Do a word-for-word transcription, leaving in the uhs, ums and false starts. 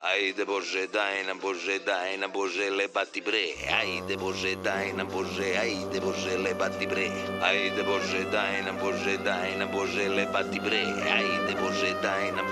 Haide Bože, daj nam Bože, daj nam Bože, lebati bre. Ajde Bože, daj nam Bože, ajde Bože, lebati bre. Ajde Bože, daj nam Bože, daj nam Bože, lebati bre. Ajde Bože, daj nam